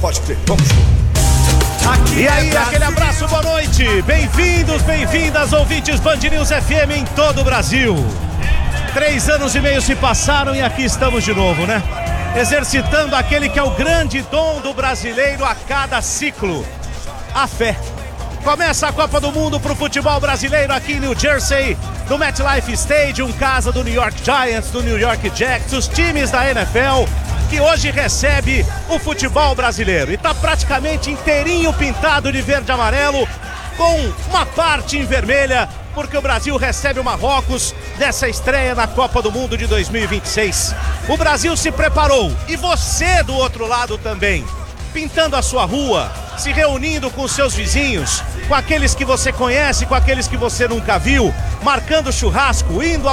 Pode crer, vamos. E aí, aquele abraço, boa noite. Bem-vindos, bem-vindas, ouvintes Band News FM em todo o Brasil. 3 anos e meio se passaram e aqui estamos de novo, né? Exercitando aquele que é o grande dom do brasileiro a cada ciclo: a fé. Começa a Copa do Mundo para o futebol brasileiro aqui em New Jersey, no MetLife Stadium, casa do New York Giants, do New York Jets, os times da NFL, que hoje recebe o futebol brasileiro. E está praticamente inteirinho pintado de verde e amarelo, com uma parte em vermelha, porque o Brasil recebe o Marrocos nessa estreia na Copa do Mundo de 2026. O Brasil se preparou, e você do outro lado também, pintando a sua rua, se reunindo com seus vizinhos, com aqueles que você conhece, com aqueles que você nunca viu, marcando churrasco, indo